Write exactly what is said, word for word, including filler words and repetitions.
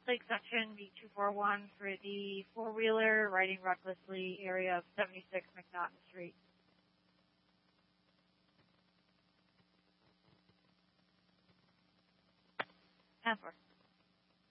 Lake Section B two four one for the four-wheeler riding recklessly, area of seventy-six McNaughton Street. ten four.